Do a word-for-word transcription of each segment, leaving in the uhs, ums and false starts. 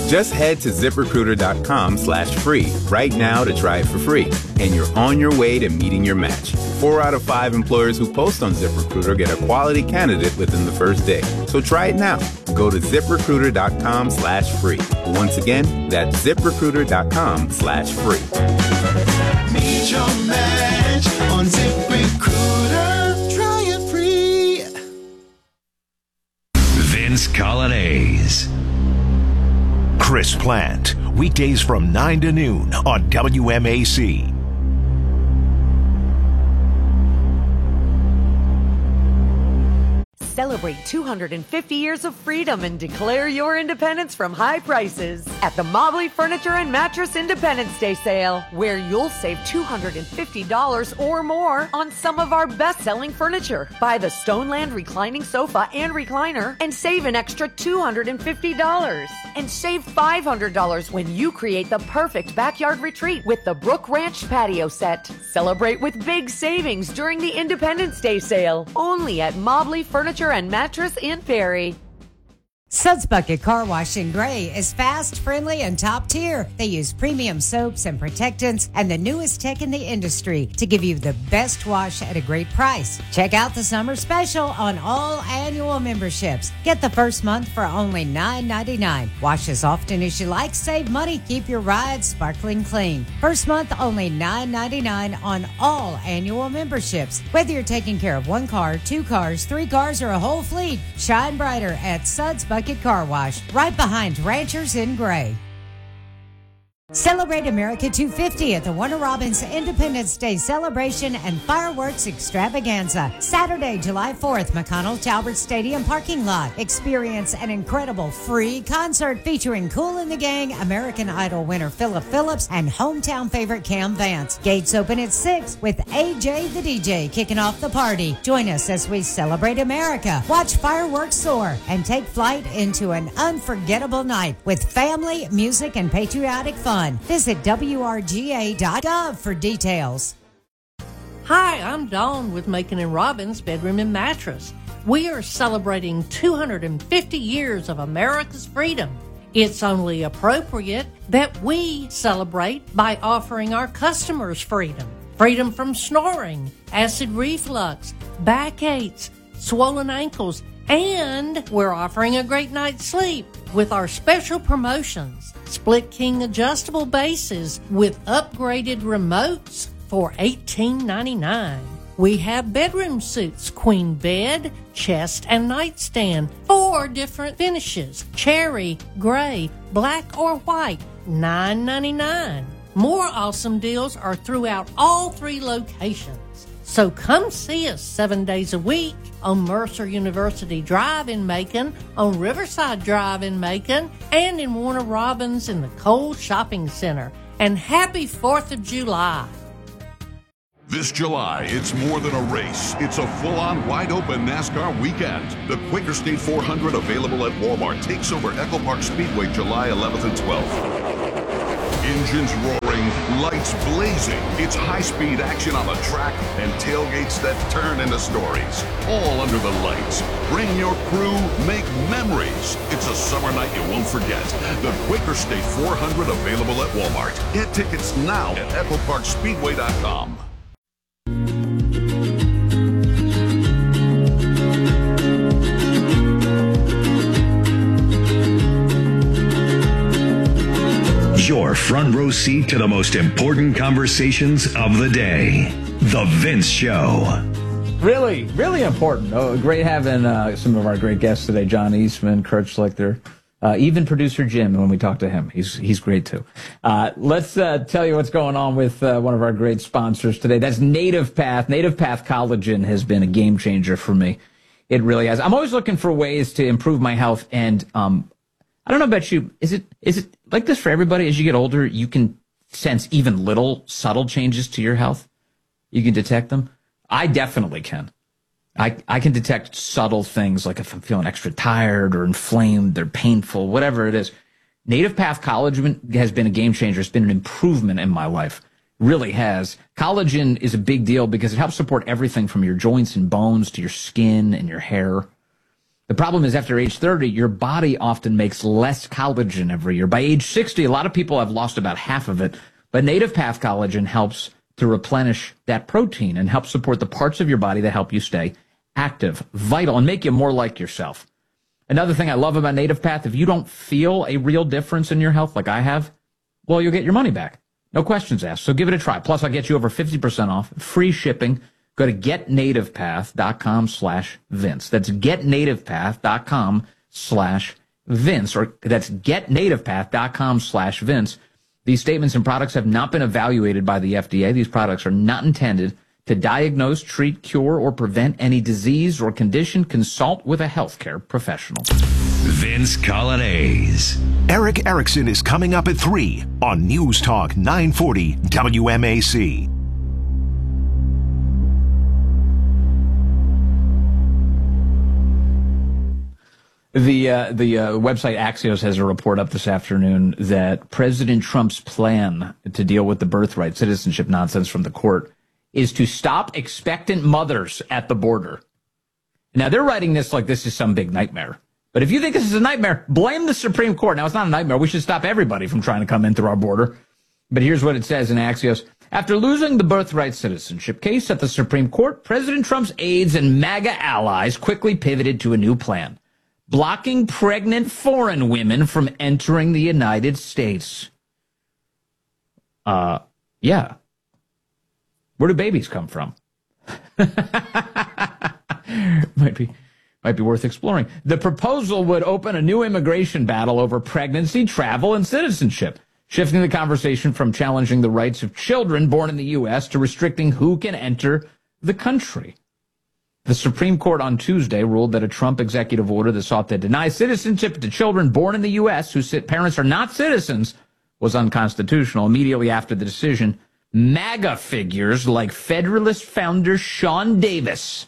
Just head to ZipRecruiter.com slash free right now to try it for free. And you're on your way to meeting your match. Four out of five employers who post on ZipRecruiter get a quality candidate within the first day. So try it now. Go to ZipRecruiter.com slash free. Once again, that's ZipRecruiter.com slash free. Meet your match on ZipRecruiter. Try it free. Vince Colonnese. Chris Plant, weekdays from nine to noon on W M A C. Celebrate two hundred fifty years of freedom and declare your independence from high prices at the Mobley Furniture and Mattress Independence Day sale, where you'll save two hundred fifty dollars or more on some of our best-selling furniture. Buy the Stoneland reclining sofa and recliner and save an extra two hundred fifty dollars. And save five hundred dollars when you create the perfect backyard retreat with the Brook Ranch patio set. Celebrate with big savings during the Independence Day sale, only at Mobley Furniture and Mattress in Perry. Suds Bucket Car Wash in Gray is fast, friendly, and top tier. They use premium soaps and protectants and the newest tech in the industry to give you the best wash at a great price. Check out the summer special on all annual memberships. Get the first month for only nine ninety-nine. Wash as often as you like. Save money. Keep your ride sparkling clean. First month only nine ninety-nine on all annual memberships. Whether you're taking care of one car, two cars, three cars, or a whole fleet, shine brighter at Suds Bucket Car Wash, right behind Ranchers in Gray. Celebrate America two fifty at the Warner Robins Independence Day Celebration and Fireworks Extravaganza. Saturday, July fourth, McConnell Talbert Stadium parking lot. Experience an incredible free concert featuring Kool and the Gang, American Idol winner Philip Phillips, and hometown favorite Cam Vance. Gates open at six with A J the D J kicking off the party. Join us as we celebrate America, watch fireworks soar, and take flight into an unforgettable night with family, music, and patriotic fun. Visit W R G A dot gov for details. Hi, I'm Dawn with Macon and Robbins Bedroom and Mattress. We are celebrating two hundred fifty years of America's freedom. It's only appropriate that we celebrate by offering our customers freedom. Freedom from snoring, acid reflux, backaches, swollen ankles, and we're offering a great night's sleep with our special promotions. Split King adjustable bases with upgraded remotes for eighteen ninety-nine. We have bedroom suits, queen bed, chest, and nightstand, four different finishes, cherry, gray, black, or white, nine ninety-nine. More awesome deals are throughout all three locations. So come see us seven days a week on Mercer University Drive in Macon, on Riverside Drive in Macon, and in Warner Robins in the Cole Shopping Center. And happy fourth of July. This July, it's more than a race. It's a full-on, wide-open NASCAR weekend. The Quaker State four hundred, available at Walmart, takes over Echo Park Speedway July eleventh and twelfth. Engines roaring, lights blazing. It's high-speed action on the track and tailgates that turn into stories. All under the lights. Bring your crew, make memories. It's a summer night you won't forget. The Quaker State four hundred, available at Walmart. Get tickets now at echo park speedway dot com. Your front row seat to the most important conversations of the day. The Vince Show. Really, really important. Oh, great having uh, some of our great guests today. John Eastman, Kurt Schlichter, uh, even producer Jim when we talk to him. He's he's great too. Uh, let's uh, tell you what's going on with uh, one of our great sponsors today. That's Native Path. Native Path Collagen has been a game changer for me. It really has. I'm always looking for ways to improve my health, and um, I don't know about you. Is it is it like this for everybody? As you get older, you can sense even little subtle changes to your health. You can detect them. I definitely can. I I can detect subtle things, like if I'm feeling extra tired or inflamed or painful, whatever it is. Native Path Collagen has been a game changer. It's been an improvement in my life. It really has. Collagen is a big deal because it helps support everything from your joints and bones to your skin and your hair. The problem is after age thirty, your body often makes less collagen every year. By age sixty, a lot of people have lost about half of it, but Native Path Collagen helps to replenish that protein and help support the parts of your body that help you stay active, vital, and make you more like yourself. Another thing I love about Native Path, if you don't feel a real difference in your health like I have, well, you'll get your money back. No questions asked. So give it a try. Plus, I'll get you over fifty percent off, free shipping. Go to getnativepath.com slash Vince. That's getnativepath.com slash Vince, or that's getnativepath.com slash Vince. These statements and products have not been evaluated by the F D A. These products are not intended to diagnose, treat, cure, or prevent any disease or condition. Consult with a healthcare professional. Vince Colonnese. Eric Erickson is coming up at three on News Talk nine forty W M A C. The uh, the uh, website Axios has a report up this afternoon that President Trump's plan to deal with the birthright citizenship nonsense from the court is to stop expectant mothers at the border. Now, they're writing this like this is some big nightmare. But if you think this is a nightmare, blame the Supreme Court. Now, it's not a nightmare. We should stop everybody from trying to come in through our border. But here's what it says in Axios. After losing the birthright citizenship case at the Supreme Court, President Trump's aides and MAGA allies quickly pivoted to a new plan: blocking pregnant foreign women from entering the United States. Uh, yeah. Where do babies come from? might be, might be worth exploring. The proposal would open a new immigration battle over pregnancy, travel, and citizenship, shifting the conversation from challenging the rights of children born in the U S to restricting who can enter the country. The Supreme Court on Tuesday ruled that a Trump executive order that sought to deny citizenship to children born in the U S whose parents are not citizens was unconstitutional. Immediately after the decision, MAGA figures like Federalist founder Sean Davis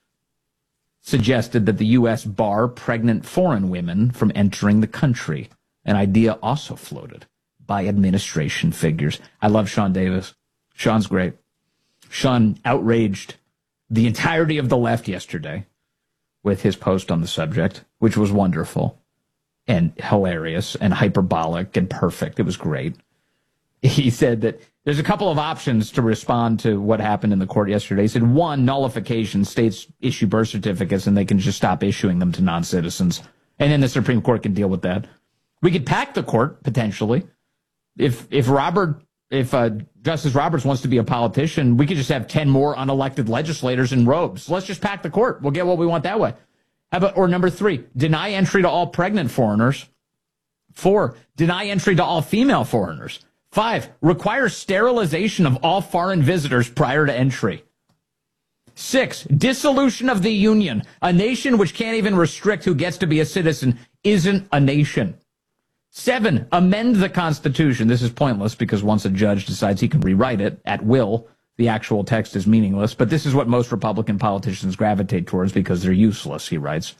suggested that the U S bar pregnant foreign women from entering the country, an idea also floated by administration figures. I love Sean Davis. Sean's great. Sean outraged the entirety of the left yesterday with his post on the subject, which was wonderful and hilarious and hyperbolic and perfect. It was great. He said that there's a couple of options to respond to what happened in the court yesterday. He said, one, nullification. States issue birth certificates and they can just stop issuing them to non-citizens. And then the Supreme Court can deal with that. We could pack the court, potentially. If if Robert, if uh, Justice Roberts wants to be a politician, we could just have ten more unelected legislators in robes. Let's just pack the court. We'll get what we want that way. How about, or number three, deny entry to all pregnant foreigners. Four, deny entry to all female foreigners. Five, require sterilization of all foreign visitors prior to entry. Six, dissolution of the union. A nation which can't even restrict who gets to be a citizen isn't a nation. Seven, amend the Constitution. This is pointless because once a judge decides he can rewrite it at will, the actual text is meaningless. But this is what most Republican politicians gravitate towards because they're useless, he writes.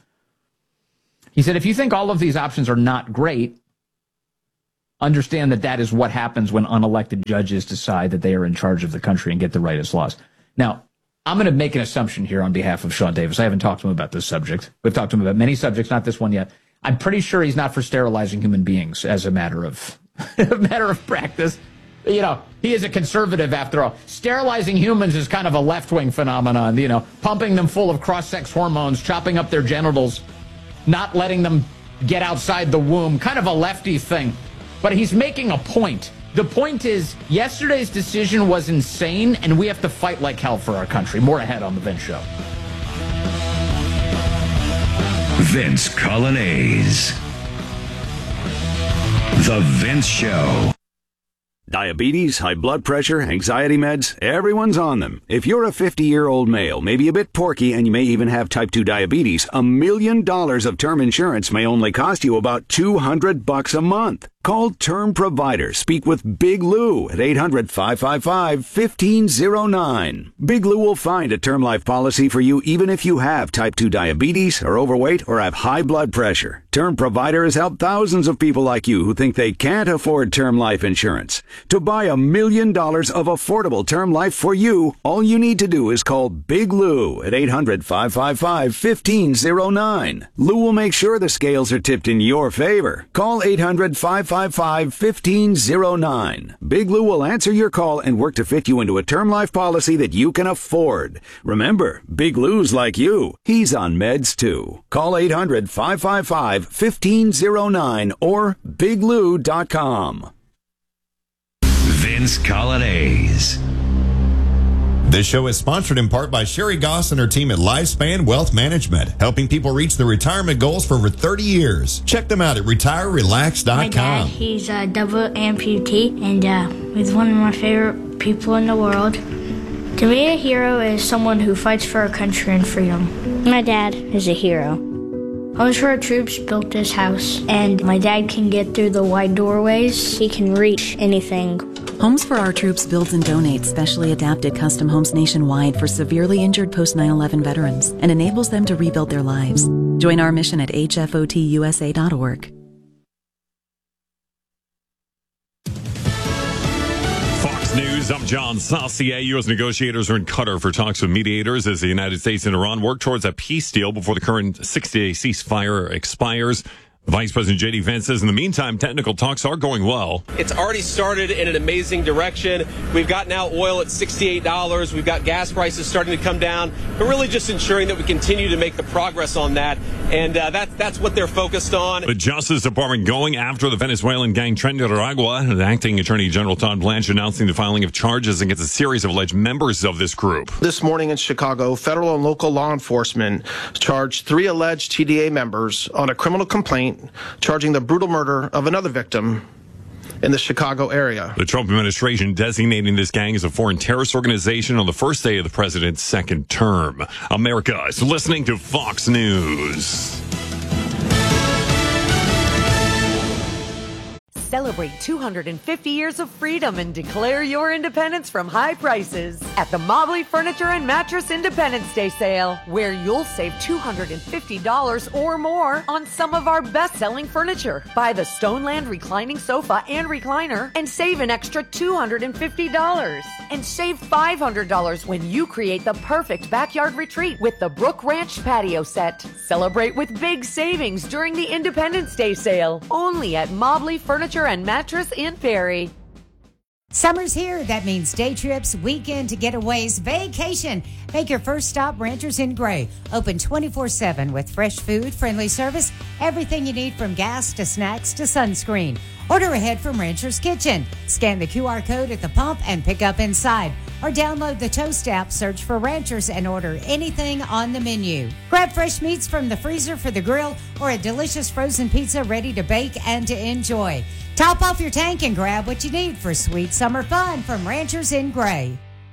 He said, if you think all of these options are not great, understand that that is what happens when unelected judges decide that they are in charge of the country and get to write its laws. Now, I'm going to make an assumption here on behalf of Sean Davis. I haven't talked to him about this subject. We've talked to him about many subjects, not this one yet. I'm pretty sure he's not for sterilizing human beings as a matter of a matter of practice. You know, he is a conservative after all. Sterilizing humans is kind of a left-wing phenomenon, you know, pumping them full of cross-sex hormones, chopping up their genitals, not letting them get outside the womb, kind of a lefty thing. But he's making a point. The point is, yesterday's decision was insane, and we have to fight like hell for our country. More ahead on The Vince Show. Vince Colonnese. The Vince Show. Diabetes, high blood pressure, anxiety meds, everyone's on them. If you're a fifty-year-old male, maybe a bit porky, and you may even have type two diabetes, a million dollars of term insurance may only cost you about two hundred bucks a month. Call Term Provider. Speak with Big Lou at eight hundred, five five five, one five zero nine. Big Lou will find a term life policy for you even if you have type two diabetes, are overweight, or have high blood pressure. Term Provider has helped thousands of people like you who think they can't afford term life insurance. To buy a million dollars of affordable term life for you, all you need to do is call Big Lou at eight hundred, five five five, one five zero nine. Lou will make sure the scales are tipped in your favor. Call eight hundred, five five five, one five zero nine. Big Lou will answer your call and work to fit you into a term life policy that you can afford. Remember, Big Lou's like you. He's on meds too. Call eight hundred, five five five, one five zero nine or big lou dot com. Vince Colonnese. This show is sponsored in part by Sherry Goss and her team at Lifespan Wealth Management, helping people reach their retirement goals for over thirty years. Check them out at retire relax dot com. My dad, he's a double amputee, and uh, he's one of my favorite people in the world. To me, a hero is someone who fights for our country and freedom. My dad is a hero. Homes for Our Troops built this house, and my dad can get through the wide doorways. He can reach anything. Homes for Our Troops builds and donates specially adapted custom homes nationwide for severely injured post nine eleven veterans and enables them to rebuild their lives. Join our mission at H F O T U S A dot org. Fox News, I'm John Saucier. U S negotiators are in Qatar for talks with mediators as the United States and Iran work towards a peace deal before the current sixty-day ceasefire expires. Vice President J D Vance says in the meantime, technical talks are going well. It's already started in an amazing direction. We've got now oil at sixty-eight dollars. We've got gas prices starting to come down. But really just ensuring that we continue to make the progress on that. And uh, that, that's what they're focused on. The Justice Department going after the Venezuelan gang Tren de Aragua. And Acting Attorney General Todd Blanche announcing the filing of charges against a series of alleged members of this group. This morning in Chicago, federal and local law enforcement charged three alleged T D A members on a criminal complaint charging the brutal murder of another victim in the Chicago area. The Trump administration designating this gang as a foreign terrorist organization on the first day of the president's second term. America is listening to Fox News. Celebrate two hundred fifty years of freedom and declare your independence from high prices at the Mobley Furniture and Mattress Independence Day Sale, where you'll save two hundred fifty dollars or more on some of our best-selling furniture. Buy the Stoneland reclining sofa and recliner and save an extra two hundred fifty dollars. And save five hundred dollars when you create the perfect backyard retreat with the Brook Ranch patio set. Celebrate with big savings during the Independence Day Sale, only at Mobley Furniture and Mattress in Perry. Summer's here. That means day trips, weekend getaways, vacation. Make your first stop Ranchers in Gray. Open twenty-four seven with fresh food, friendly service, everything you need from gas to snacks to sunscreen. Order ahead from Rancher's Kitchen. Scan the Q R code at the pump and pick up inside. Or download the Toast app, search for Ranchers, and order anything on the menu. Grab fresh meats from the freezer for the grill or a delicious frozen pizza ready to bake and to enjoy. Top off your tank and grab what you need for sweet summer fun from Ranchers in Gray.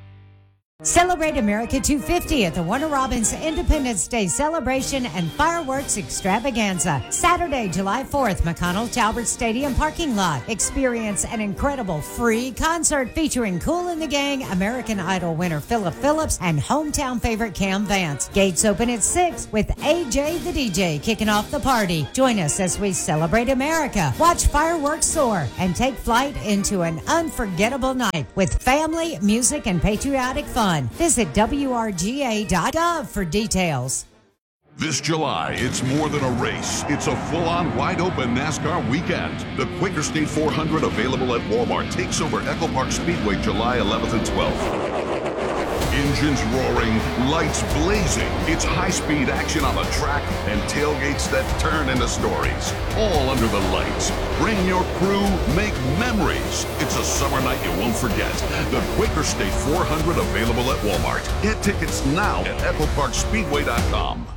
Celebrate America two fifty at the Warner Robins Independence Day Celebration and Fireworks Extravaganza. Saturday, July fourth, McConnell Talbert Stadium parking lot. Experience an incredible free concert featuring Kool and the Gang, American Idol winner Philip Phillips, and hometown favorite Cam Vance. Gates open at six with A J the D J kicking off the party. Join us as we celebrate America, watch fireworks soar, and take flight into an unforgettable night with family, music, and patriotic fun. Visit W R G A dot gov for details. This July, it's more than a race. It's a full-on, wide-open NASCAR weekend. The Quaker State four hundred, available at Walmart, takes over Echo Park Speedway July eleventh and twelfth. Engines roaring, lights blazing. It's high-speed action on the track and tailgates that turn into stories. All under the lights. Bring your crew, make memories. It's a summer night you won't forget. The Quaker State four hundred, available at Walmart. Get tickets now at echo park speedway dot com.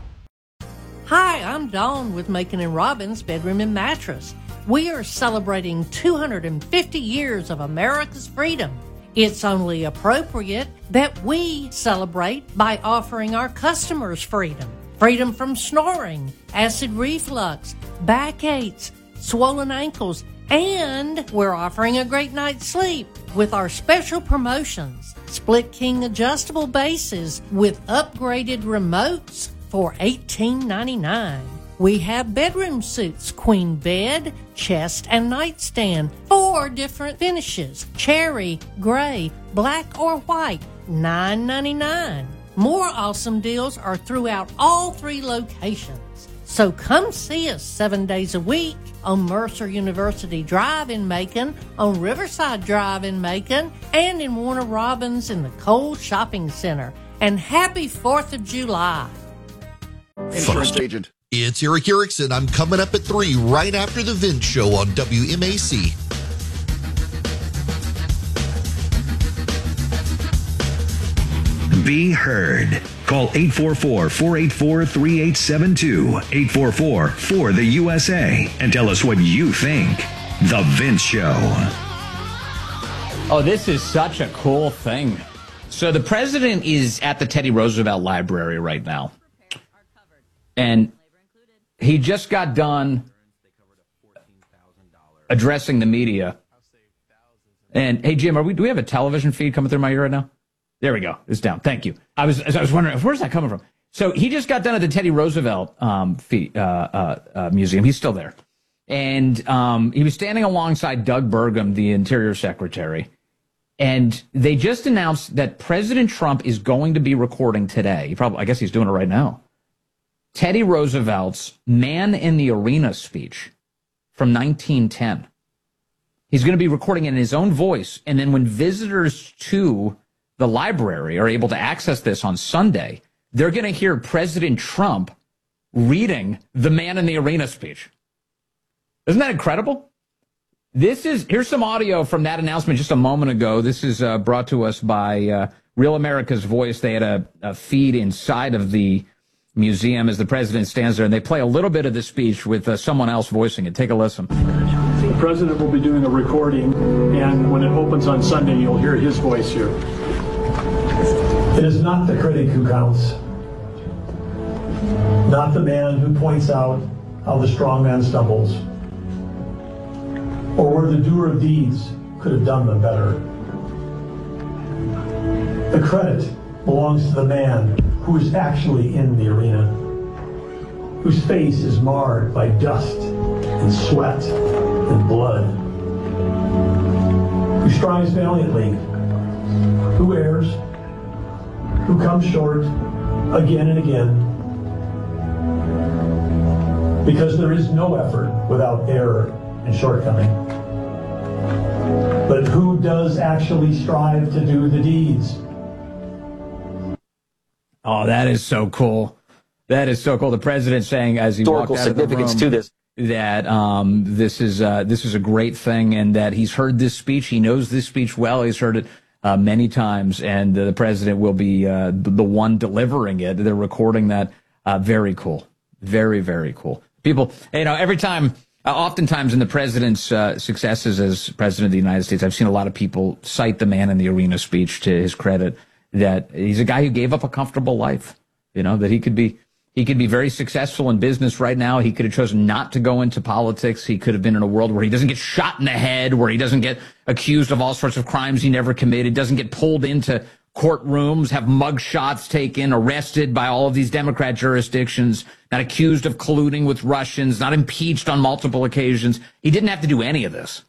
Hi, I'm Dawn with Macon and Robbins Bedroom and Mattress. We are celebrating two hundred fifty years of America's freedom. It's only appropriate that we celebrate by offering our customers freedom. Freedom from snoring, acid reflux, backaches, swollen ankles, and we're offering a great night's sleep with our special promotions. Split King adjustable bases with upgraded remotes for eighteen ninety-nine. We have bedroom suits, queen bed, chest, and nightstand. Four different finishes: cherry, gray, black, or white. nine ninety-nine. More awesome deals are throughout all three locations. So come see us seven days a week on Mercer University Drive in Macon, on Riverside Drive in Macon, and in Warner Robins in the Cole Shopping Center. And happy fourth of July. Insurance agent. It's Eric Erickson. I'm coming up at three right after the Vince Show on W M A C. Be heard. Call eight four four, four eight four, three eight seven two, eight four four, four the U S A, and tell us what you think. The Vince Show. Oh, this is such a cool thing. So the president is at the Teddy Roosevelt Library right now. And he just got done addressing the media. And, hey, Jim, are we, do we have a television feed coming through my ear right now? There we go. It's down. Thank you. I was I was wondering, where's that coming from? So he just got done at the Teddy Roosevelt um, fee, uh, uh, uh, Museum. He's still there. And um, he was standing alongside Doug Burgum, the Interior Secretary. And they just announced that President Trump is going to be recording today. He probably, I guess he's doing it right now. Teddy Roosevelt's Man in the Arena speech from nineteen ten. He's going to be recording it in his own voice. And then when visitors to the library are able to access this on Sunday, they're going to hear President Trump reading the Man in the Arena speech. Isn't that incredible? This is, here's some audio from that announcement just a moment ago. This is uh, brought to us by uh, Real America's Voice. They had a, a feed inside of the museum as the president stands there, and they play a little bit of the speech with uh, someone else voicing it. Take a listen. The president will be doing a recording, and when it opens on Sunday, you'll hear his voice here. It is not the critic who counts, not the man who points out how the strong man stumbles, or where the doer of deeds could have done them better. The credit belongs to the man who is actually in the arena, whose face is marred by dust and sweat and blood, who strives valiantly, who errs, who comes short again and again, because there is no effort without error and shortcoming. But who does actually strive to do the deeds? Oh, that is so cool. That is so cool. The president saying as he Historical walked out of the significance room to this. that um, this is uh, this is a great thing, and that he's heard this speech. He knows this speech well. He's heard it uh, many times, and uh, the president will be uh, the one delivering it. They're recording that. Uh, very cool. Very, very cool. People, you know, every time, uh, oftentimes in the president's uh, successes as president of the United States, I've seen a lot of people cite the Man in the Arena speech to his credit, that he's a guy who gave up a comfortable life, you know, that he could be he could be very successful in business right now. He could have chosen not to go into politics. He could have been in a world where he doesn't get shot in the head, where he doesn't get accused of all sorts of crimes he never committed, doesn't get pulled into courtrooms, have mug shots taken, arrested by all of these Democrat jurisdictions, not accused of colluding with Russians, not impeached on multiple occasions. He didn't have to do any of this.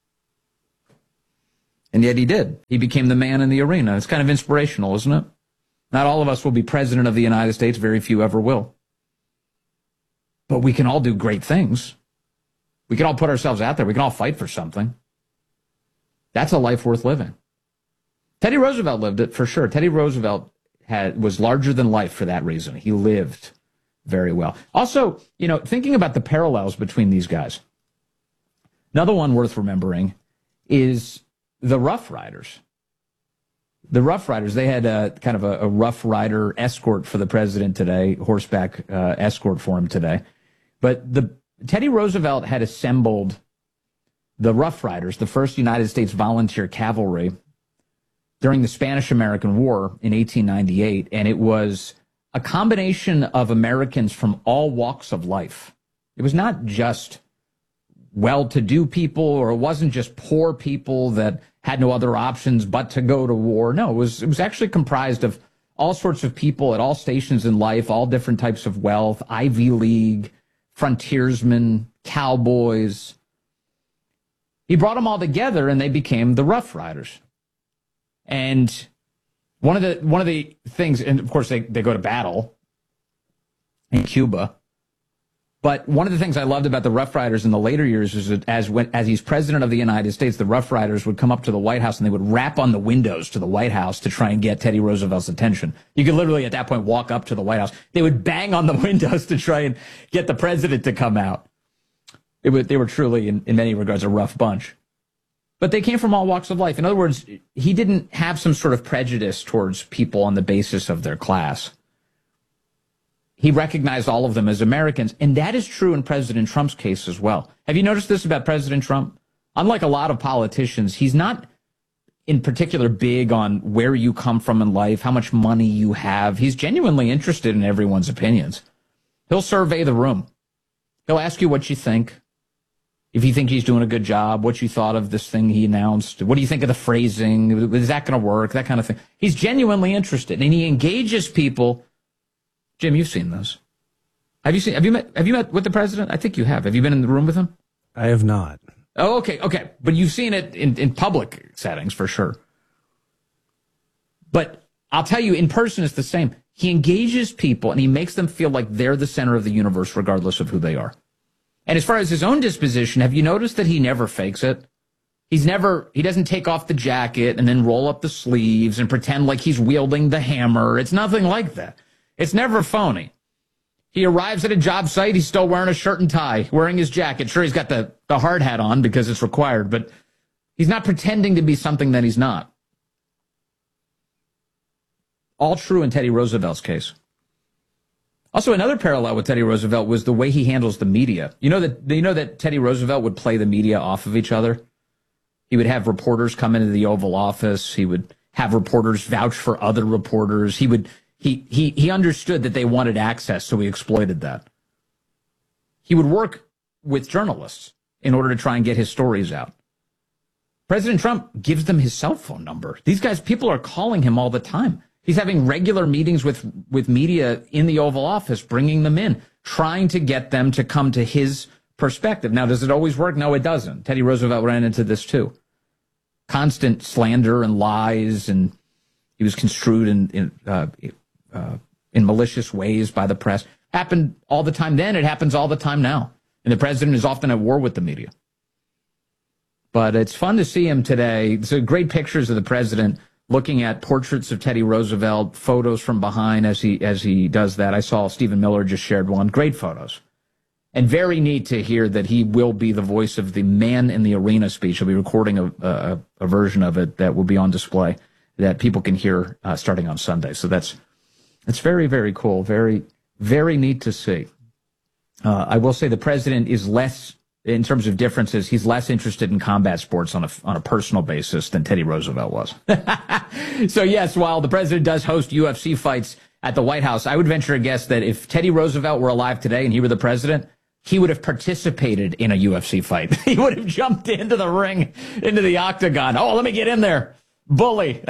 And yet he did. He became the man in the arena. It's kind of inspirational, isn't it? Not all of us will be president of the United States. Very few ever will. But we can all do great things. We can all put ourselves out there. We can all fight for something. That's a life worth living. Teddy Roosevelt lived it for sure. Teddy Roosevelt had was larger than life for that reason. He lived very well. Also, you know, thinking about the parallels between these guys, another one worth remembering is the Rough Riders. The Rough Riders, they had a kind of a, a Rough Rider escort for the president today, horseback uh, escort for him today. But the Teddy Roosevelt had assembled the Rough Riders, the first United States volunteer cavalry, during the Spanish-American War in eighteen ninety-eight, and it was a combination of Americans from all walks of life. It was not just well-to-do people, or it wasn't just poor people that had no other options but to go to war. No, it was it was actually comprised of all sorts of people at all stations in life, all different types of wealth, Ivy League, frontiersmen, cowboys. He brought them all together, and they became the Rough Riders. And one of the one of the things, and of course they, they go to battle in Cuba. But one of the things I loved about the Rough Riders in the later years is that as when, as he's president of the United States, the Rough Riders would come up to the White House and they would rap on the windows to the White House to try and get Teddy Roosevelt's attention. You could literally at that point walk up to the White House. They would bang on the windows to try and get the president to come out. It was, they were truly, in, in many regards, a rough bunch. But they came from all walks of life. In other words, he didn't have some sort of prejudice towards people on the basis of their class. He recognized all of them as Americans, and that is true in President Trump's case as well. Have you noticed this about President Trump? Unlike a lot of politicians, he's not in particular big on where you come from in life, how much money you have. He's genuinely interested in everyone's opinions. He'll survey the room. He'll ask you what you think. If you think he's doing a good job, what you thought of this thing he announced. What do you think of the phrasing? Is that going to work? That kind of thing. He's genuinely interested, and he engages people. Jim, you've seen this. Have you seen? Have you met? Have you met with the president? I think you have. Have you been in the room with him? I have not. Oh, okay, okay. But you've seen it in, in public settings for sure. But I'll tell you, in person, it's the same. He engages people and he makes them feel like they're the center of the universe, regardless of who they are. And as far as his own disposition, have you noticed that he never fakes it? He's never, he doesn't take off the jacket and then roll up the sleeves and pretend like he's wielding the hammer. It's nothing like that. It's never phony. He arrives at a job site, he's still wearing a shirt and tie, wearing his jacket. Sure, he's got the, the hard hat on because it's required, but he's not pretending to be something that he's not. All true in Teddy Roosevelt's case. Also, another parallel with Teddy Roosevelt was the way he handles the media. You know that you know that Teddy Roosevelt would play the media off of each other? He would have reporters come into the Oval Office. He would have reporters vouch for other reporters. He would he he he understood that they wanted access, so he exploited that. He would work with journalists in order to try and get his stories out. President Trump gives them his cell phone number. These guys, people are calling him all the time. He's having regular meetings with, with media in the Oval Office, bringing them in, trying to get them to come to his perspective. Now, does it always work? No, it doesn't. Teddy Roosevelt ran into this, too. Constant slander and lies, and he was construed in, in, uh, uh, in malicious ways by the press. Happened all the time then. It happens all the time now. And the president is often at war with the media. But it's fun to see him today. So great pictures of the president looking at portraits of Teddy Roosevelt, photos from behind as he as he does that. I saw Stephen Miller just shared one. Great photos. And very neat to hear that he will be the voice of the Man in the Arena speech. He'll be recording a, a, a version of it that will be on display that people can hear uh, starting on Sunday. So that's that's very, very cool. Very, very neat to see. Uh, I will say the president is less, in terms of differences, he's less interested in combat sports on a, on a personal basis than Teddy Roosevelt was. So, yes, while the president does host U F C fights at the White House, I would venture a guess that if Teddy Roosevelt were alive today and he were the president, he would have participated in a U F C fight. He would have jumped into the ring, into the octagon. Oh, let me get in there. Bully.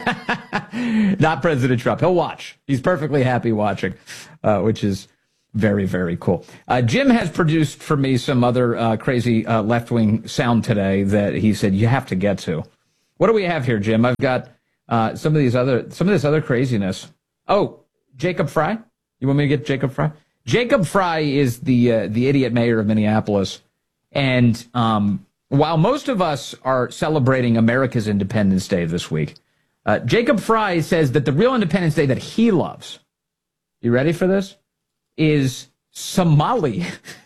Not President Trump. He'll watch. He's perfectly happy watching, uh, which is very, very cool. Uh, Jim has produced for me some other uh, crazy uh, left-wing sound today that he said you have to get to. What do we have here, Jim? I've got uh, some of these other, some of this other craziness. Oh, Jacob Fry. You want me to get Jacob Fry? Jacob Fry is the uh, the idiot mayor of Minneapolis, and um, while most of us are celebrating America's Independence Day this week, uh, Jacob Fry says that the real Independence Day that he loves. You ready for this? Is Somali.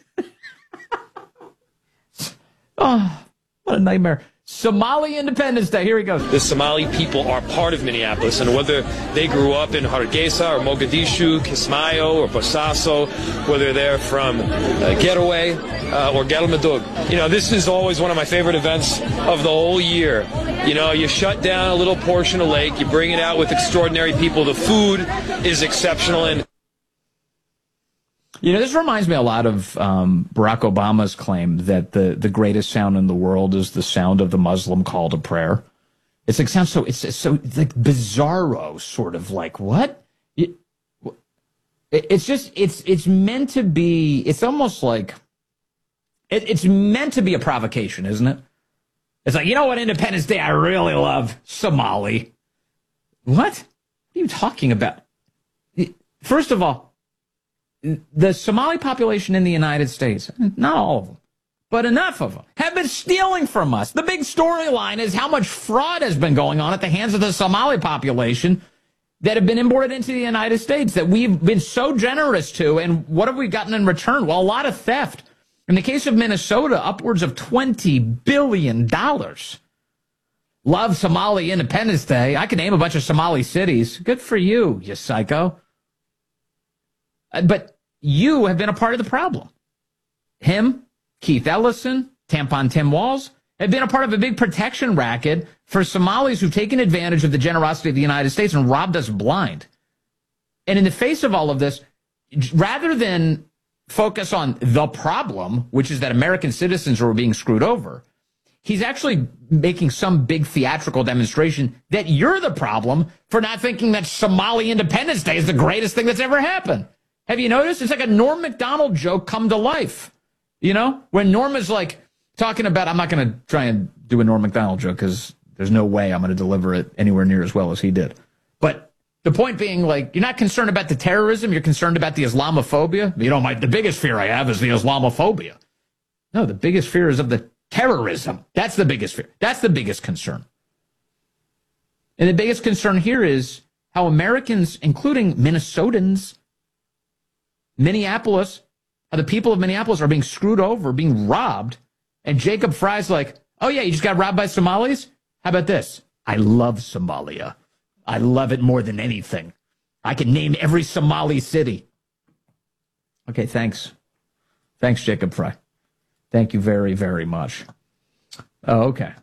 Oh, what a nightmare. Somali Independence Day. Here he goes. The Somali people are part of Minneapolis, and whether they grew up in Hargeisa or Mogadishu, Kismayo or Bosaso, whether they're from uh, Getaway uh, or Gelmadug, you know, this is always one of my favorite events of the whole year. You know, you shut down a little portion of lake, you bring it out with extraordinary people. The food is exceptional, and You know, this reminds me a lot of um, Barack Obama's claim that the, the greatest sound in the world is the sound of the Muslim call to prayer. It's like sounds so it's, it's so it's like bizarro, sort of like what? It, it's just it's it's meant to be. It's almost like it, it's meant to be a provocation, isn't it? It's like, you know what, Independence Day I really love? Somali. What? What are you talking about? First of all, the Somali population in the United States, not all of them, but enough of them, have been stealing from us. The big storyline is how much fraud has been going on at the hands of the Somali population that have been imported into the United States that we've been so generous to. And what have we gotten in return? Well, a lot of theft. In the case of Minnesota, upwards of twenty billion dollars. Love Somali Independence Day. I can name a bunch of Somali cities. Good for you, you psycho. But you have been a part of the problem. Him, Keith Ellison, Tampon Tim Walz have been a part of a big protection racket for Somalis who've taken advantage of the generosity of the United States and robbed us blind. And in the face of all of this, rather than focus on the problem, which is that American citizens were being screwed over, he's actually making some big theatrical demonstration that you're the problem for not thinking that Somali Independence Day is the greatest thing that's ever happened. Have you noticed? It's like a Norm Macdonald joke come to life. You know, when Norm is like talking about, I'm not going to try and do a Norm Macdonald joke because there's no way I'm going to deliver it anywhere near as well as he did. But the point being, like, you're not concerned about the terrorism. You're concerned about the Islamophobia. You know, my the biggest fear I have is the Islamophobia. No, the biggest fear is of the terrorism. That's the biggest fear. That's the biggest concern. And the biggest concern here is how Americans, including Minnesotans, Minneapolis, how the people of Minneapolis are being screwed over, being robbed. And Jacob Fry's like, oh, yeah, you just got robbed by Somalis? How about this? I love Somalia. I love it more than anything. I can name every Somali city. Okay, thanks. Thanks, Jacob Fry. Thank you very, very much. Oh, okay.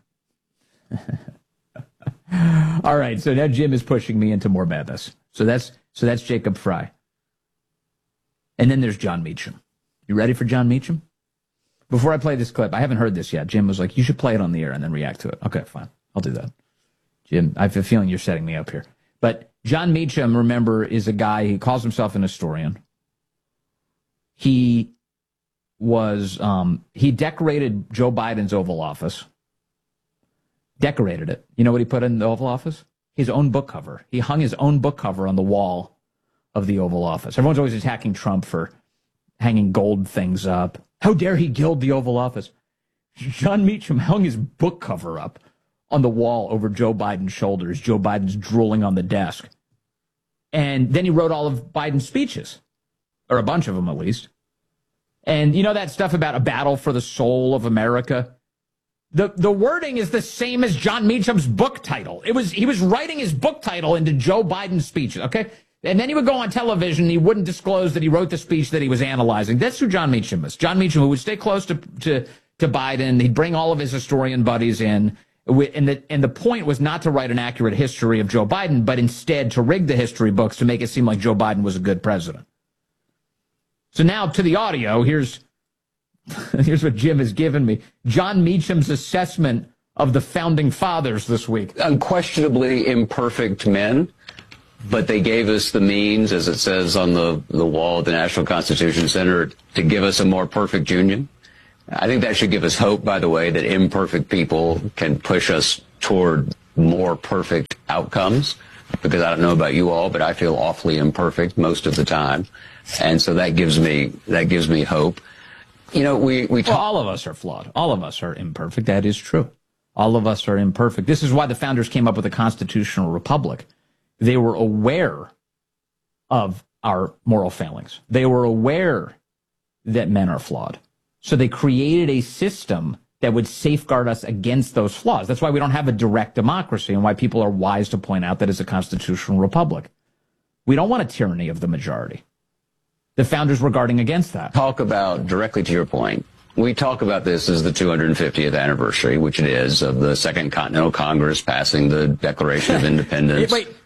All right, so now Jim is pushing me into more madness. So that's so that's Jacob Fry. And then there's John Meacham. You ready for John Meacham? Before I play this clip, I haven't heard this yet. Jim was like, you should play it on the air and then react to it. Okay, fine. I'll do that. Jim, I have a feeling you're setting me up here. But John Meacham, remember, is a guy, he calls himself an historian. He was, um, he decorated Joe Biden's Oval Office. Decorated it. You know what he put in the Oval Office? His own book cover. He hung his own book cover on the wall of the Oval Office. Everyone's always attacking Trump for hanging gold things up. How dare he gild the Oval Office? John Meacham hung his book cover up on the wall over Joe Biden's shoulders. Joe Biden's drooling on the desk. And then he wrote all of Biden's speeches, or a bunch of them at least. And you know that stuff about a battle for the soul of America? The the wording is the same as John Meacham's book title. It was he was writing his book title into Joe Biden's speeches, okay? And then he would go on television and he wouldn't disclose that he wrote the speech that he was analyzing. That's who John Meacham is. John Meacham, who would stay close to to, to Biden. He'd bring all of his historian buddies in. And the, and the point was not to write an accurate history of Joe Biden, but instead to rig the history books to make it seem like Joe Biden was a good president. So now to the audio, here's here's what Jim has given me. John Meacham's assessment of the founding fathers this week. Unquestionably imperfect men, but they gave us the means, as it says on the, the wall at the National Constitution Center, to give us a more perfect union. I think that should give us hope, by the way, that imperfect people can push us toward more perfect outcomes, because I don't know about you all, but I feel awfully imperfect most of the time. And so that gives me that gives me hope. You know, we, we talk- well, all of us are flawed. All of us are imperfect. That is true. All of us are imperfect. This is why the founders came up with a constitutional republic. They were aware of our moral failings. They were aware that men are flawed. So they created a system that would safeguard us against those flaws. That's why we don't have a direct democracy and why people are wise to point out that it's a constitutional republic. We don't want a tyranny of the majority. The founders were guarding against that. Talk about, directly to your point, we talk about this as the two hundred fiftieth anniversary, which it is, of the Second Continental Congress passing the Declaration of Independence. Wait,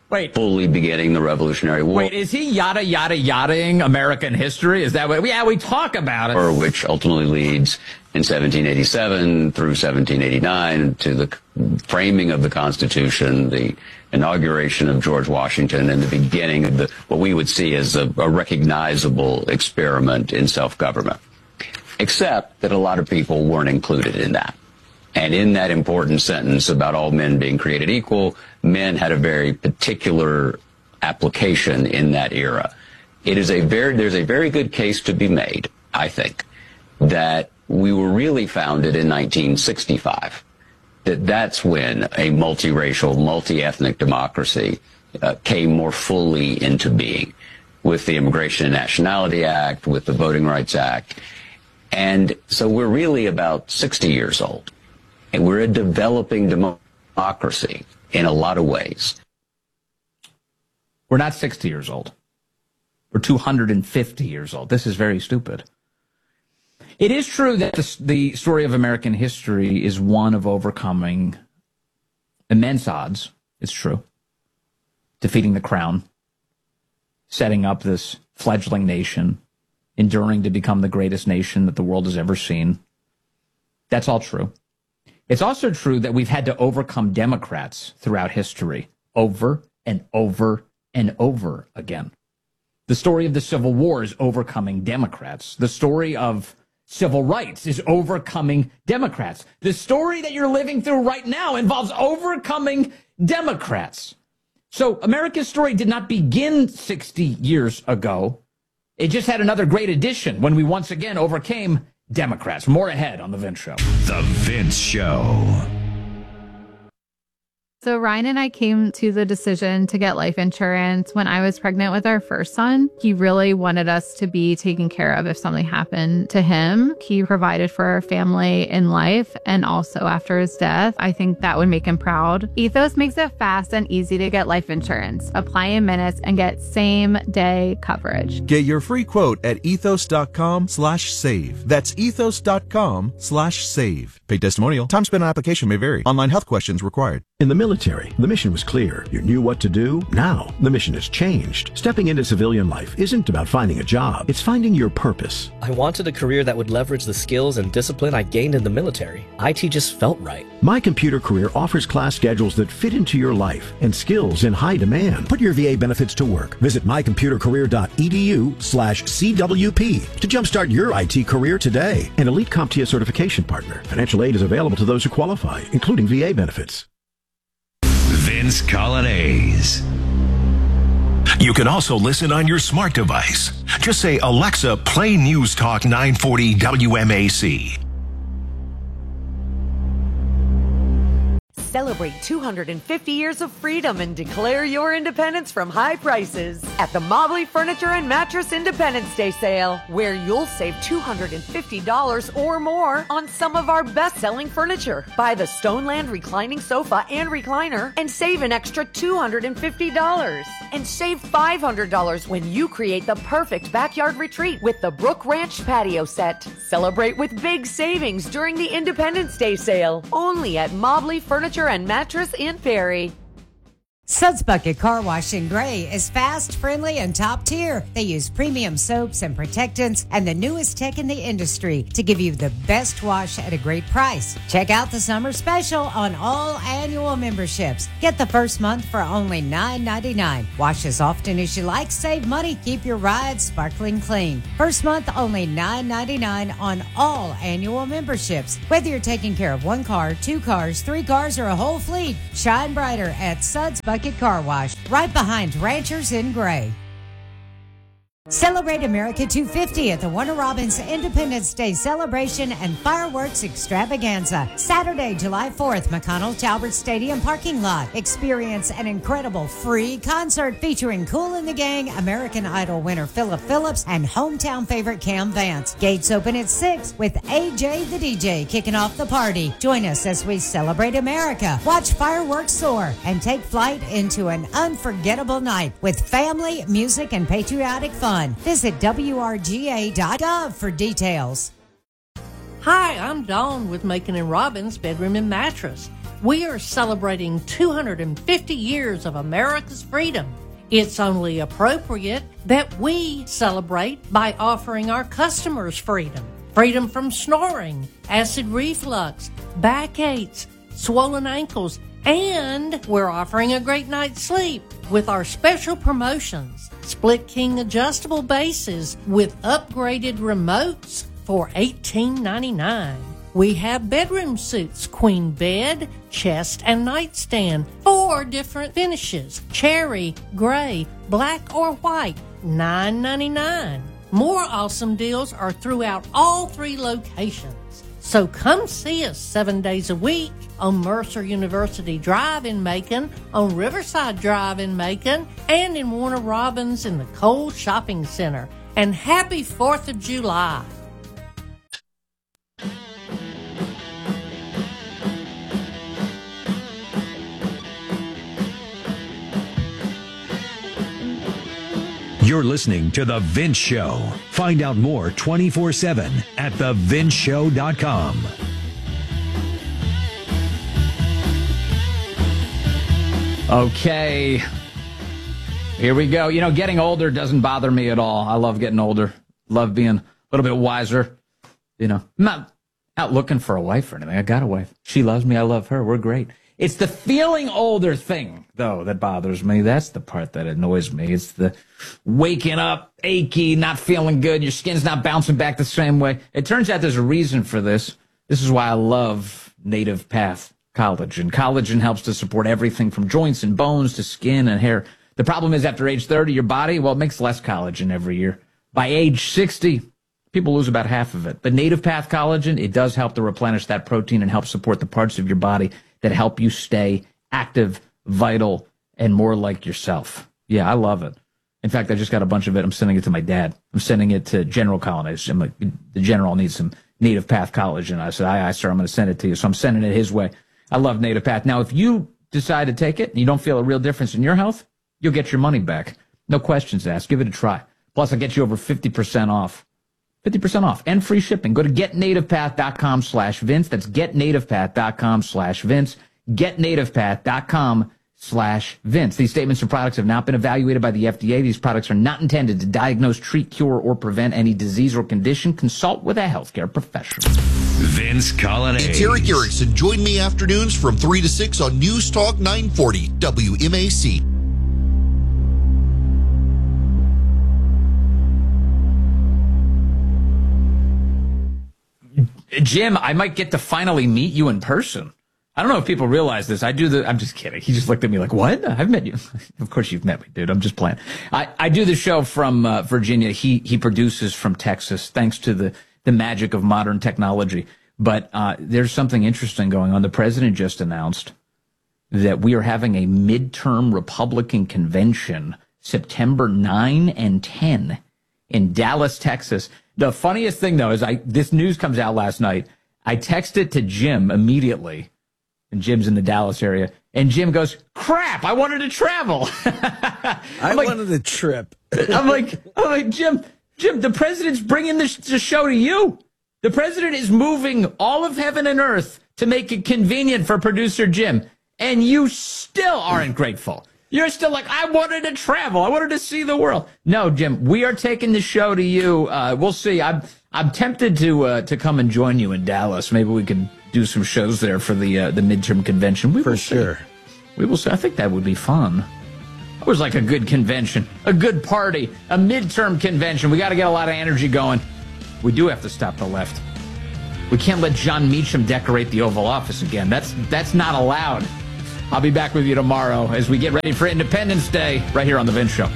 Wait. fully beginning the Revolutionary War. Wait, is he yada, yada, yadaing American history? Is that what? Yeah, we talk about it. Or which ultimately leads in seventeen eighty-seven through seventeen eighty-nine to the framing of the Constitution, the inauguration of George Washington, and the beginning of the what we would see as a, a recognizable experiment in self-government. Except that a lot of people weren't included in that. And in that important sentence about all men being created equal, men had a very particular application in that era. It is a very, there's a very good case to be made, I think, that we were really founded in nineteen sixty-five. That that's when a multiracial, multi-ethnic democracy uh, came more fully into being with the Immigration and Nationality Act, with the Voting Rights Act. And so we're really about sixty years old. And we're a developing democracy in a lot of ways. We're not sixty years old. We're two hundred fifty years old. This is very stupid. It is true that the, the story of American history is one of overcoming immense odds. It's true. Defeating the crown, setting up this fledgling nation, enduring to become the greatest nation that the world has ever seen. That's all true. It's also true that we've had to overcome Democrats throughout history, over and over and over again. The story of the Civil War is overcoming Democrats. The story of civil rights is overcoming Democrats. The story that you're living through right now involves overcoming Democrats. So America's story did not begin sixty years ago. It just had another great addition when we once again overcame Democrats. More ahead on The Vince Show. The Vince Show. So Ryan and I came to the decision to get life insurance when I was pregnant with our first son. He really wanted us to be taken care of if something happened to him. He provided for our family in life and also after his death. I think that would make him proud. Ethos makes it fast and easy to get life insurance. Apply in minutes and get same day coverage. Get your free quote at ethos.com slash save. That's ethos.com slash save. Paid testimonial. Time spent on application may vary. Online health questions required. In the military, the mission was clear. You knew what to do. Now, the mission has changed. Stepping into civilian life isn't about finding a job. It's finding your purpose. I wanted a career that would leverage the skills and discipline I gained in the military. I T just felt right. My Computer Career offers class schedules that fit into your life and skills in high demand. Put your V A benefits to work. Visit mycomputercareer.edu slash CWP to jumpstart your I T career today. An elite CompTIA certification partner. Financial aid is available to those who qualify, including V A benefits. Vince Colonnese. You can also listen on your smart device. Just say, Alexa, play News Talk nine forty W M A C. Celebrate two hundred fifty years of freedom and declare your independence from high prices at the Mobley Furniture and Mattress Independence Day Sale, where you'll save two hundred fifty dollars or more on some of our best-selling furniture. Buy the Stoneland reclining sofa and recliner and save an extra two hundred fifty dollars. And save five hundred dollars when you create the perfect backyard retreat with the Brook Ranch patio set. Celebrate with big savings during the Independence Day Sale, only at Mobley Furniture and Mattress in Perry. Suds Bucket Car Wash in Gray is fast, friendly, and top tier. They use premium soaps and protectants and the newest tech in the industry to give you the best wash at a great price. Check out the summer special on all annual memberships. Get the first month for only nine ninety-nine. Wash as often as you like, save money, keep your ride sparkling clean. First month only nine ninety-nine on all annual memberships. Whether you're taking care of one car, two cars, three cars, or a whole fleet, shine brighter at Suds Bucket Car Wash, right behind Ranchers in Gray. Celebrate America two fifty at the Warner Robins Independence Day Celebration and Fireworks Extravaganza. Saturday, July fourth, McConnell Talbert Stadium parking lot. Experience an incredible free concert featuring Kool and the Gang, American Idol winner Philip Phillips, and hometown favorite Cam Vance. Gates open at six with A J the D J kicking off the party. Join us as we celebrate America, watch fireworks soar, and take flight into an unforgettable night with family, music, and patriotic fun. Visit W R G A dot gov for details. Hi, I'm Dawn with Macon and Robbins Bedroom and Mattress. We are celebrating two hundred fifty years of America's freedom. It's only appropriate that we celebrate by offering our customers freedom. Freedom from snoring, acid reflux, backaches, swollen ankles, and we're offering a great night's sleep with our special promotions. Split king adjustable bases with upgraded remotes for eighteen ninety-nine. We have bedroom suits, queen bed, chest, and nightstand. Four different finishes: cherry, gray, black, or white. nine ninety-nine. More awesome deals are throughout all three locations. So come see us seven days a week on Mercer University Drive in Macon, on Riverside Drive in Macon, and in Warner Robins in the Cole Shopping Center. And happy fourth of July. You're listening to The Vince Show. Find out more twenty-four seven at the vince show dot com. Okay. Here we go. You know, getting older doesn't bother me at all. I love getting older. Love being a little bit wiser. You know, I'm not out looking for a wife or anything. I got a wife. She loves me. I love her. We're great. It's the feeling older thing, though, that bothers me. That's the part that annoys me. It's the waking up, achy, not feeling good. Your skin's not bouncing back the same way. It turns out there's a reason for this. This is why I love Native Path Collagen. Collagen helps to support everything from joints and bones to skin and hair. The problem is after age thirty, your body, well, it makes less collagen every year. By age sixty, people lose about half of it. But Native Path Collagen, it does help to replenish that protein and help support the parts of your body that help you stay active, vital, and more like yourself. Yeah, I love it. In fact, I just got a bunch of it. I'm sending it to my dad. I'm sending it to General Colonies. I'm like, the General needs some Native Path Collagen. I said, aye, aye, sir, I'm going to send it to you. So I'm sending it his way. I love Native Path. Now, if you decide to take it and you don't feel a real difference in your health, you'll get your money back. No questions asked. Give it a try. Plus, I'll get you over fifty percent off. fifty percent off and free shipping. Go to getnativepath.com slash Vince. That's getnativepath.com slash Vince. Getnativepath.com slash Vince. These statements and products have not been evaluated by the F D A. These products are not intended to diagnose, treat, cure, or prevent any disease or condition. Consult with a healthcare professional. Vince Colonnese. It's Eric Erickson. Join me afternoons from three to six on News Talk nine forty W M A C. Jim, I might get to finally meet you in person. I don't know if people realize this. I do the, I'm just kidding. He just looked at me like, what? I've met you. Of course you've met me, dude. I'm just playing. I, I do the show from uh, Virginia. He, he produces from Texas, thanks to the, the magic of modern technology. But uh, there's something interesting going on. The president just announced that we are having a midterm Republican convention September ninth and tenth in Dallas, Texas. The funniest thing, though, is I this news comes out last night. I texted to Jim immediately, and Jim's in the Dallas area, and Jim goes, crap, I wanted to travel. I like, wanted a trip. I'm like, I'm like, Jim, Jim, the president's bringing this, this show to you. The president is moving all of heaven and earth to make it convenient for producer Jim, and you still aren't grateful. You're still like, I wanted to travel. I wanted to see the world. No, Jim, we are taking the show to you. Uh, we'll see. I'm I'm tempted to uh, to come and join you in Dallas. Maybe we could do some shows there for the uh, the midterm convention. We for sure. We will see. I think that would be fun. It was like a good convention, a good party, a midterm convention. We got to get a lot of energy going. We do have to stop the left. We can't let John Meacham decorate the Oval Office again. That's that's not allowed. I'll be back with you tomorrow as we get ready for Independence Day right here on The Vince Show.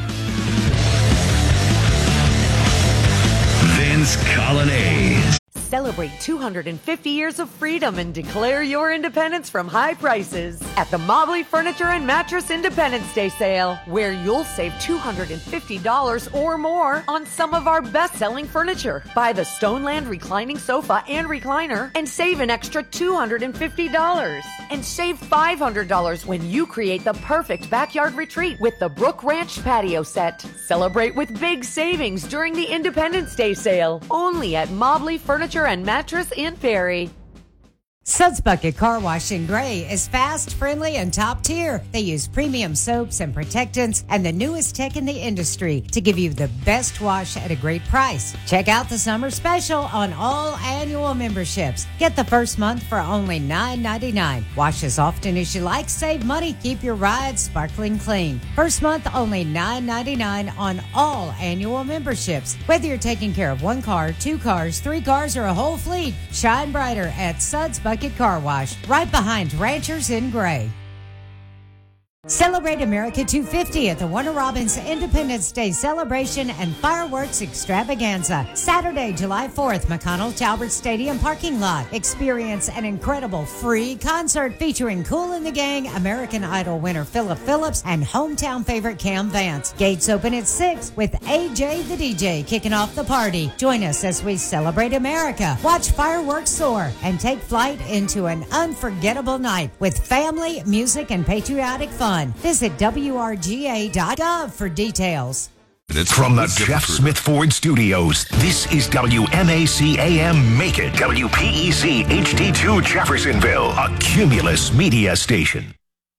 Vince Colonnese. Celebrate two hundred fifty years of freedom and declare your independence from high prices at the Mobley Furniture and Mattress Independence Day sale, where you'll save two hundred fifty dollars or more on some of our best-selling furniture. Buy the Stoneland reclining sofa and recliner and save an extra two hundred fifty dollars. And save five hundred dollars when you create the perfect backyard retreat with the Brook Ranch patio set. Celebrate with big savings during the Independence Day sale, only at Mobley Furniture and Mattress in Perry. Suds Bucket Car Wash in Gray is fast, friendly, and top tier. They use premium soaps and protectants and the newest tech in the industry to give you the best wash at a great price. Check out the summer special on all annual memberships. Get the first month for only nine ninety-nine. Wash as often as you like. Save money. Keep your ride sparkling clean. First month only nine ninety-nine on all annual memberships. Whether you're taking care of one car, two cars, three cars, or a whole fleet, shine brighter at Suds Bucket Car Wash, right behind Ranchers in Gray. Celebrate America two fifty at the Warner Robins Independence Day Celebration and Fireworks Extravaganza. Saturday, July fourth, McConnell Talbert Stadium parking lot. Experience an incredible free concert featuring Kool and the Gang, American Idol winner Philip Phillips, and hometown favorite Cam Vance. Gates open at six with A J the D J kicking off the party. Join us as we celebrate America, watch fireworks soar, and take flight into an unforgettable night with family, music, and patriotic fun. Visit W R G A dot gov for details. From the Jeff Smith Ford Studios, this is W M A C A M Macon, W P E C H D two Jeffersonville, a Cumulus media station.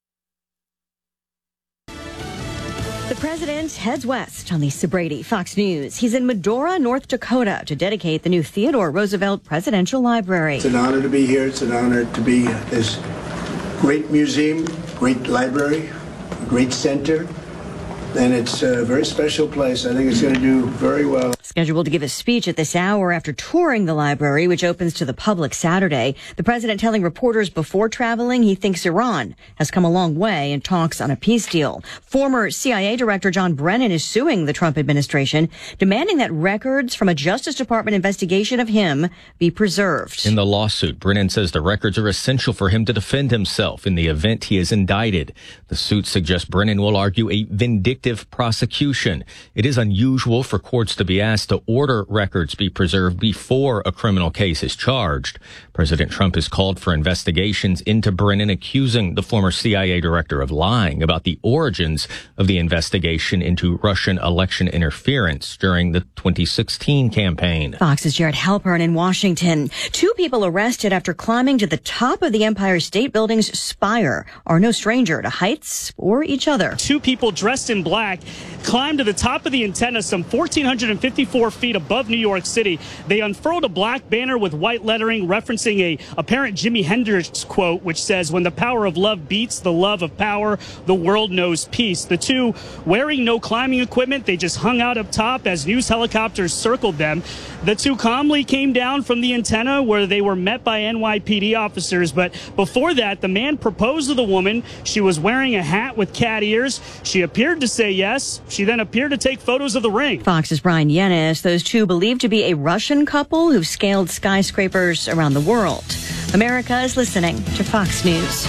The president heads west on Lisa Brady, Fox News. He's in Medora, North Dakota to dedicate the new Theodore Roosevelt Presidential Library. It's an honor to be here. It's an honor to be at this great museum, great library, great center, and it's a very special place. I think it's going to do very well. Scheduled to give a speech at this hour after touring the library, which opens to the public Saturday. The president telling reporters before traveling he thinks Iran has come a long way in talks on a peace deal. Former C I A Director John Brennan is suing the Trump administration, demanding that records from a Justice Department investigation of him be preserved. In the lawsuit, Brennan says the records are essential for him to defend himself in the event he is indicted. The suit suggests Brennan will argue a vindictive prosecution. It is unusual for courts to be asked to order records be preserved before a criminal case is charged. President Trump has called for investigations into Brennan, accusing the former C I A director of lying about the origins of the investigation into Russian election interference during the twenty sixteen campaign. Fox's Jared Halpern in Washington. Two people arrested after climbing to the top of the Empire State Building's spire are no stranger to heights or each other. Two people dressed in black climbed to the top of the antenna some one thousand four hundred fifty-four feet above New York City. They unfurled a black banner with white lettering referencing a apparent Jimi Hendrix quote, which says, "When the power of love beats the love of power, the world knows peace." The two, wearing no climbing equipment, they just hung out up top as news helicopters circled them. The two calmly came down from the antenna where they were met by N Y P D officers. But before that, the man proposed to the woman. She was wearing a hat with cat ears. She appeared to say yes. She then appeared to take photos of the ring. Fox's Brian Yennis. Those two believed to be a Russian couple who've scaled skyscrapers around the world. America is listening to Fox News.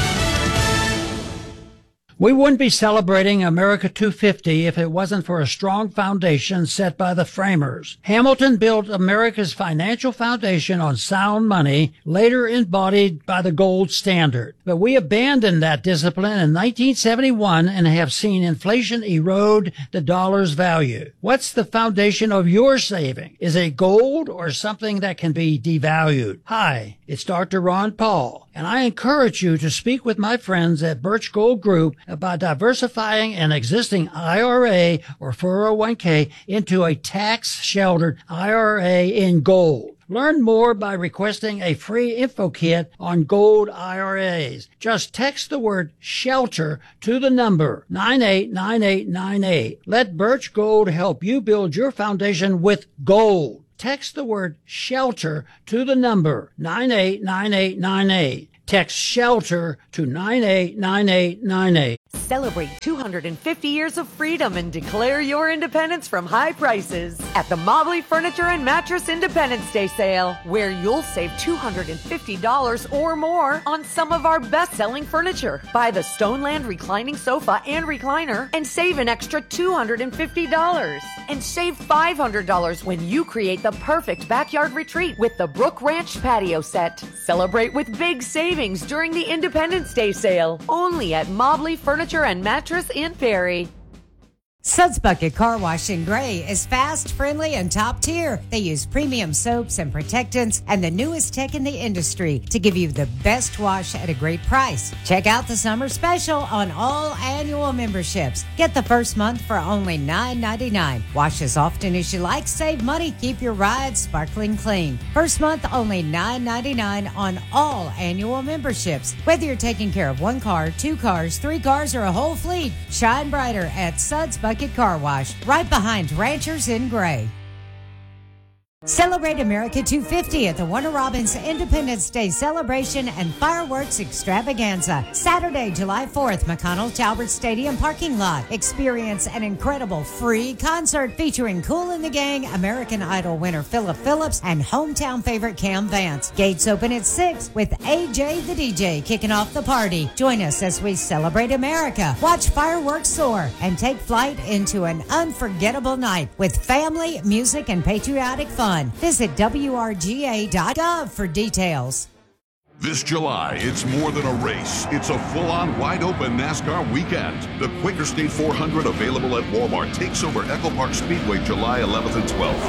We wouldn't be celebrating America two fifty if it wasn't for a strong foundation set by the framers. Hamilton built America's financial foundation on sound money, later embodied by the gold standard. But we abandoned that discipline in nineteen seventy-one and have seen inflation erode the dollar's value. What's the foundation of your saving? Is it gold or something that can be devalued? Hi, it's Doctor Ron Paul, and I encourage you to speak with my friends at Birch Gold Group about diversifying an existing I R A or four oh one k into a tax-sheltered I R A in gold. Learn more by requesting a free info kit on gold I R As. Just text the word SHELTER to the number nine eight nine eight nine eight. Let Birch Gold help you build your foundation with gold. Text the word SHELTER to the number nine eight nine eight nine eight. Text SHELTER to nine eight nine eight nine eight. Celebrate two hundred fifty years of freedom and declare your independence from high prices at the Mobley Furniture and Mattress Independence Day sale, where you'll save two hundred fifty dollars or more on some of our best-selling furniture. Buy the Stoneland reclining sofa and recliner and save an extra two hundred fifty dollars. And save five hundred dollars when you create the perfect backyard retreat with the Brook Ranch patio set. Celebrate with big savings during the Independence Day sale, only at Mobley Furniture and Mattress in Perry. Suds Bucket Car Wash in Gray is fast, friendly, and top tier. They use premium soaps and protectants and the newest tech in the industry to give you the best wash at a great price. Check out the summer special on all annual memberships. Get the first month for only nine ninety-nine. Wash as often as you like, save money, keep your ride sparkling clean. First month only nine ninety-nine on all annual memberships. Whether you're taking care of one car, two cars, three cars, or a whole fleet, shine brighter at Suds Bucket Car Wash, right behind Ranchers in Gray. Celebrate America two fifty at the Warner Robins Independence Day celebration and fireworks extravaganza. Saturday, July fourth, McConnell Talbert Stadium parking lot. Experience an incredible free concert featuring Kool and the Gang, American Idol winner Philip Phillips, and hometown favorite Cam Vance. Gates open at six with A J the D J kicking off the party. Join us as we celebrate America, watch fireworks soar, and take flight into an unforgettable night with family, music, and patriotic fun. Visit W R G A dot gov for details. This July, it's more than a race. It's a full-on, wide-open NASCAR weekend. The Quaker State four hundred, available at Walmart, takes over Echo Park Speedway July eleventh and twelfth.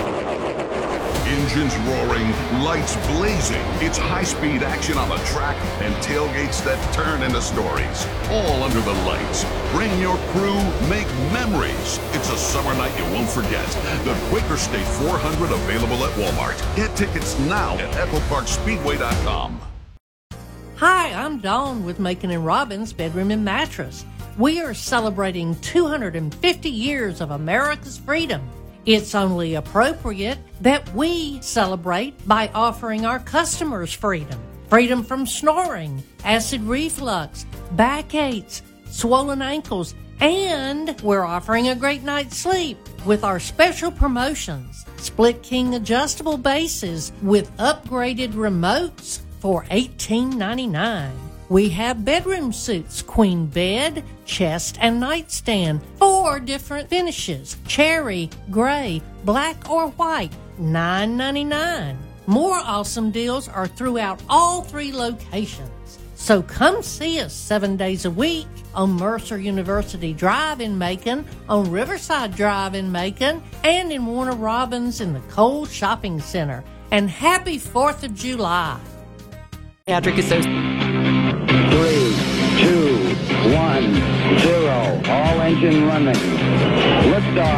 Engines roaring, lights blazing. It's high-speed action on the track and tailgates that turn into stories. All under the lights. Bring your crew, make memories. It's a summer night you won't forget. The Quaker State four hundred, available at Walmart. Get tickets now at echo park speedway dot com. Hi, I'm Dawn with Macon and Robbins Bedroom and Mattress. We are celebrating two hundred fifty years of America's freedom. It's only appropriate that we celebrate by offering our customers freedom. Freedom from snoring, acid reflux, backaches, swollen ankles, and we're offering a great night's sleep with our special promotions. Split King adjustable bases with upgraded remotes for eighteen ninety-nine. We have bedroom suits, queen bed, chest, and nightstand. Four different finishes: cherry, gray, black, or white. nine ninety-nine. More awesome deals are throughout all three locations. So come see us seven days a week on Mercer University Drive in Macon, on Riverside Drive in Macon, and in Warner Robins in the Cole Shopping Center. And happy fourth of July. Patrick is so... Three, two, one, zero. All engine running. Liftoff.